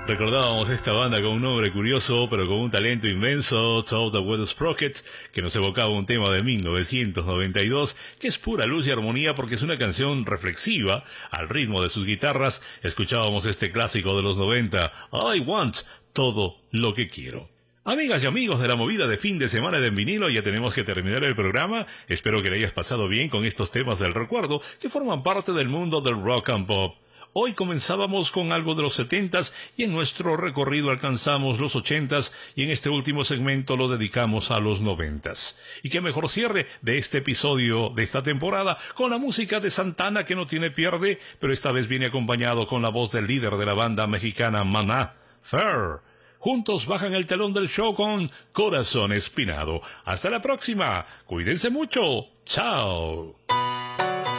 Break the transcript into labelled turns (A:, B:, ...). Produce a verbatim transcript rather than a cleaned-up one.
A: Recordábamos esta banda con un nombre curioso, pero con un talento inmenso, Toad the Wet Sprocket, que nos evocaba un tema de mil novecientos noventa y dos, que es pura luz y armonía porque es una canción reflexiva, al ritmo de sus guitarras. Escuchábamos este clásico de los noventa, All I Want, todo lo que quiero. Amigas y amigos de la movida de fin de semana de En Vinilo, ya tenemos que terminar el programa. Espero que le hayas pasado bien con estos temas del recuerdo que forman parte del mundo del rock and pop. Hoy comenzábamos con algo de los setentas y en nuestro recorrido alcanzamos los ochentas y en este último segmento lo dedicamos a los noventas. Y qué mejor cierre de este episodio de esta temporada con la música de Santana, que no tiene pierde, pero esta vez viene acompañado con la voz del líder de la banda mexicana Maná, Fer. Juntos bajan el telón del show con Corazón Espinado. Hasta la próxima. Cuídense mucho. Chao.